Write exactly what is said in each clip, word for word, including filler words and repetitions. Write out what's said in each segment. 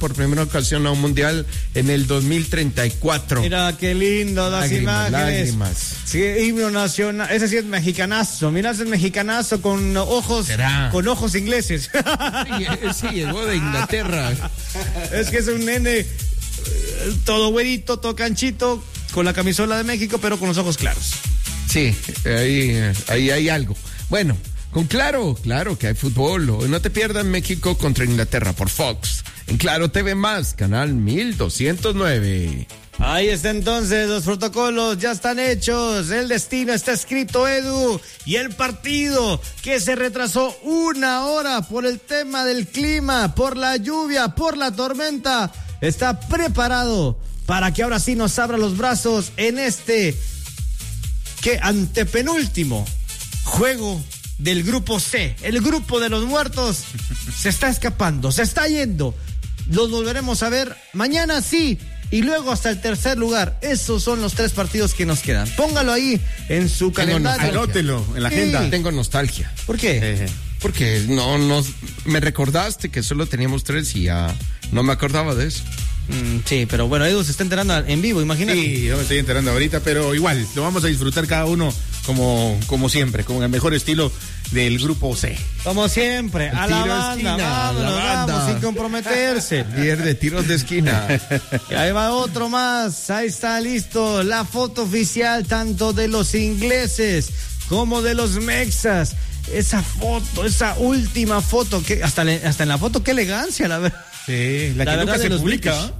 por primera ocasión a un mundial en el dos mil treinta y cuatro. Mira qué lindo las Lágrimas, imágenes. lágrimas. Sí, himno nacional. Ese sí es mexicanazo. Mira, ese es mexicanazo con ojos, ¿Será? con ojos ingleses. Sí, sí, llegó de Inglaterra. Es que es un nene eh, todo güerito, todo canchito, con la camisola de México, pero con los ojos claros. Sí, ahí, ahí hay algo. Bueno, con Claro, claro que hay fútbol. No te pierdas México contra Inglaterra por Fox. En Claro T V Más, canal mil doscientos nueve. Ahí está entonces, los protocolos ya están hechos, el destino está escrito, Edu, y el partido que se retrasó una hora por el tema del clima, por la lluvia, por la tormenta, está preparado para que ahora sí nos abra los brazos en este que antepenúltimo juego del grupo C. El grupo de los muertos se está escapando, se está yendo. Los volveremos a ver mañana, sí. Y luego hasta el tercer lugar. Esos son los tres partidos que nos quedan. Póngalo ahí en su calendario. Anótelo en la agenda. Sí. Tengo nostalgia. ¿Por qué? Eh, Porque no, no, me recordaste que solo teníamos tres y ya no me acordaba de eso. Mm, sí, pero bueno, Edu se está enterando en vivo, imagínate. Sí, yo me estoy enterando ahorita, pero igual, lo vamos a disfrutar cada uno como, como siempre, con el mejor estilo del grupo C. Como siempre, a la Tiro de banda, esquina, vámonos, la banda. vamos, sin comprometerse. Líder de tiros de esquina. Y ahí va otro más, ahí está listo, la foto oficial tanto de los ingleses como de los mexas. Esa foto, esa última foto, que hasta, le, hasta en la foto, qué elegancia, la verdad. Sí, la, La que nunca verdad de se los publica.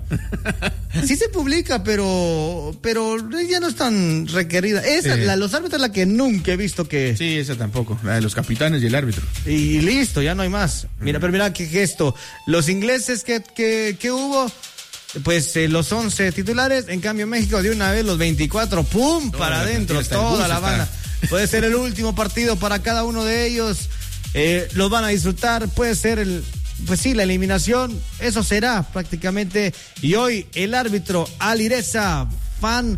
Sí se publica, pero pero ya no es tan requerida. Esa, Sí. la, los árbitros es la que nunca he visto que... Sí, esa tampoco, la de los capitanes y el árbitro. Y listo, ya no hay más. Mira, pero mira qué gesto. Los ingleses que, que, que hubo, pues eh, los once titulares, en cambio México de una vez los veinticuatro, ¡pum! Toda Para la adentro, plantilla, hasta el toda bus la está. banda. Puede ser el último partido para cada uno de ellos. Eh, los van a disfrutar, puede ser el... Pues sí, la eliminación, eso será prácticamente. Y hoy el árbitro Alireza Fan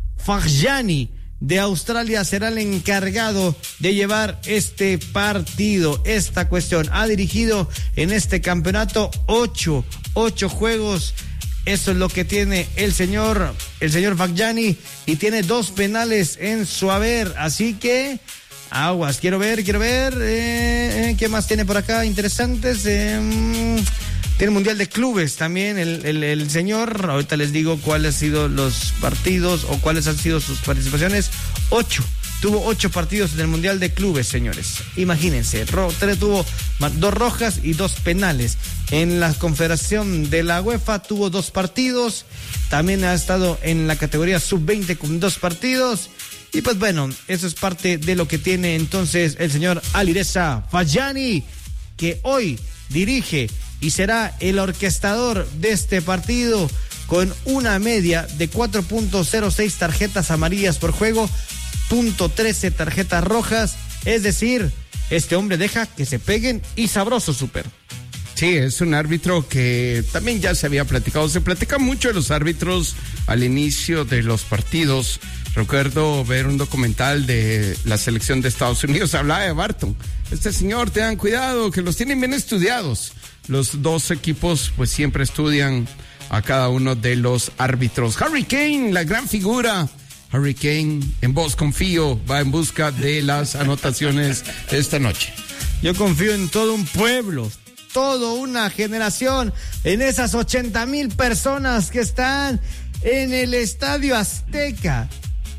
Farjani de Australia será el encargado de llevar este partido, esta cuestión. Ha dirigido en este campeonato ocho, ocho juegos. Eso es lo que tiene el señor, el señor Farjani, y tiene dos penales en su haber. Así que aguas, quiero ver, quiero ver, eh, eh, ¿qué más tiene por acá? Interesantes, eh, tiene Mundial de Clubes también, el, el, el señor, ahorita les digo cuáles han sido los partidos o cuáles han sido sus participaciones. Ocho, tuvo ocho partidos en el Mundial de Clubes, señores, imagínense, ro, tres, tuvo dos rojas y dos penales. En la Confederación de la UEFA tuvo dos partidos, también ha estado en la categoría sub veinte con dos partidos. Y pues bueno, eso es parte de lo que tiene entonces el señor Alireza Farjani, que hoy dirige y será el orquestador de este partido con una media de cuatro punto cero seis tarjetas amarillas por juego, punto trece tarjetas rojas. Es decir, este hombre deja que se peguen y sabroso, súper. Sí, es un árbitro que también ya se había platicado. Se platica mucho de los árbitros al inicio de los partidos. Recuerdo ver un documental de la selección de Estados Unidos, hablaba de Barton. Este señor, tengan cuidado, que los tienen bien estudiados. Los dos equipos pues siempre estudian a cada uno de los árbitros. Harry Kane, la gran figura. Harry Kane, en vos confío, va en busca de las anotaciones esta noche. Yo confío en todo un pueblo, toda una generación, en esas ochenta mil personas que están en el Estadio Azteca.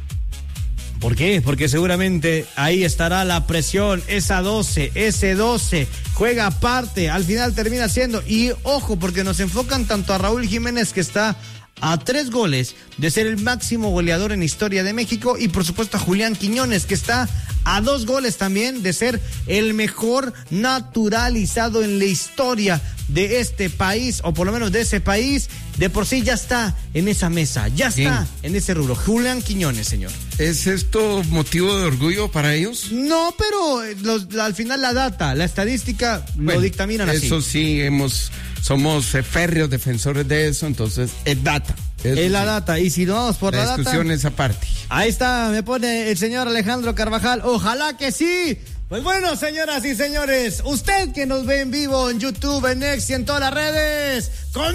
¿Por qué? Porque seguramente ahí estará la presión, esa doce, ese doce, juega aparte, al final termina siendo, y ojo, porque nos enfocan tanto a Raúl Jiménez, que está a tres goles de ser el máximo goleador en historia de México, y por supuesto a Julián Quiñones, que está a dos goles también de ser el mejor naturalizado en la historia de este país, o por lo menos de ese país. De por sí ya está en esa mesa, ya está Bien. en ese rubro. Julián Quiñones, señor. ¿Es esto motivo de orgullo para ellos? No, pero eh, los, la, al final la data, la estadística Bueno, lo dictaminan así. Eso sí, hemos, somos eh, férreos defensores de eso, entonces es data. Eso Es la sí. data, y si no vamos por la, La discusión data, es aparte. ahí está, me pone el señor Alejandro Carvajal, ojalá que sí. Pues bueno, señoras y señores, usted que nos ve en vivo en YouTube, en X y en todas las redes, con